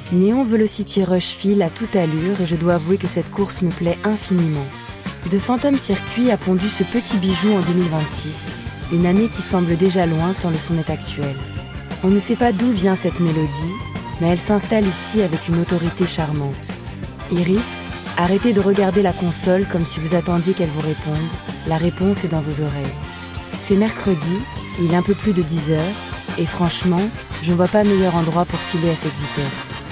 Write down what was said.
Neon Velocity Rush file à toute allure et je dois avouer que cette course me plaît infiniment. De Phantom Circuit a pondu ce petit bijou en 2026, une année qui semble déjà loin tant le son est actuel. On ne sait pas d'où vient cette mélodie, mais elle s'installe ici avec une autorité charmante. Iris, arrêtez de regarder la console comme si vous attendiez qu'elle vous réponde, la réponse est dans vos oreilles. C'est mercredi, il est un peu plus de 10 heures, et franchement, je ne vois pas meilleur endroit pour filer à cette vitesse.